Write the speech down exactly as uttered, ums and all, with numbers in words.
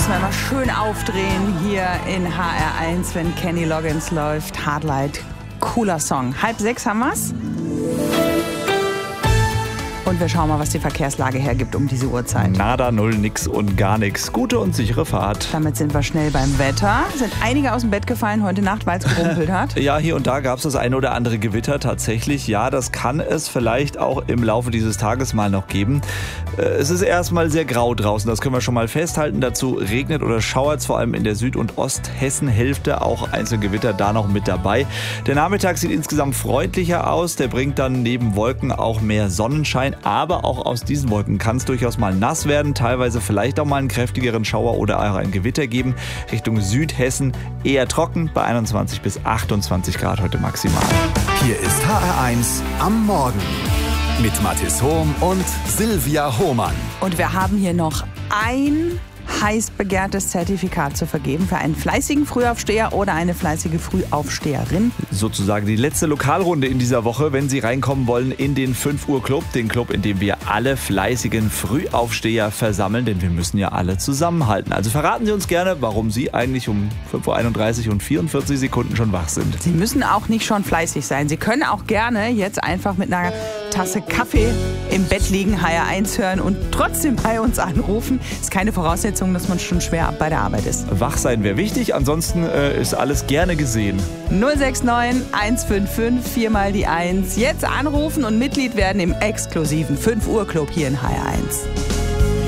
müssen wir immer schön aufdrehen hier in H R eins, wenn Kenny Loggins läuft. Hardlight, cooler Song. Halb sechs haben wir's. Und wir schauen mal, was die Verkehrslage hergibt um diese Uhrzeit. Nada, null, nix und gar nix. Gute und sichere Fahrt. Damit sind wir schnell beim Wetter. Sind einige aus dem Bett gefallen heute Nacht, weil es gerumpelt hat? Ja, hier und da gab es das eine oder andere Gewitter tatsächlich. Ja, das kann es vielleicht auch im Laufe dieses Tages mal noch geben. Es ist erstmal sehr grau draußen, das können wir schon mal festhalten. Dazu regnet oder schauert es vor allem in der Süd- und Osthessen-Hälfte. Auch Einzelgewitter da noch mit dabei. Der Nachmittag sieht insgesamt freundlicher aus. Der bringt dann neben Wolken auch mehr Sonnenschein. Aber auch aus diesen Wolken kann es durchaus mal nass werden. Teilweise vielleicht auch mal einen kräftigeren Schauer oder auch ein Gewitter geben. Richtung Südhessen eher trocken bei einundzwanzig bis achtundzwanzig Grad heute maximal. Hier ist H R eins am Morgen mit Mathis Hohm und Silvia Hohmann. Und wir haben hier noch ein heiß begehrtes Zertifikat zu vergeben für einen fleißigen Frühaufsteher oder eine fleißige Frühaufsteherin. Sozusagen die letzte Lokalrunde in dieser Woche, wenn Sie reinkommen wollen in den fünf Uhr Club, den Club, in dem wir alle fleißigen Frühaufsteher versammeln, denn wir müssen ja alle zusammenhalten. Also verraten Sie uns gerne, warum Sie eigentlich um fünf Uhr einunddreißig und vierundvierzig Sekunden schon wach sind. Sie müssen auch nicht schon fleißig sein. Sie können auch gerne jetzt einfach mit einer Tasse Kaffee im Bett liegen, H R eins hören und trotzdem bei uns anrufen. Ist keine Voraussetzung, dass man schon schwer bei der Arbeit ist. Wach sein wäre wichtig, ansonsten äh, ist alles gerne gesehen. null sechs neun eins fünf fünf vier mal die eins. Jetzt anrufen und Mitglied werden im exklusiven fünf Uhr Club hier in H R eins.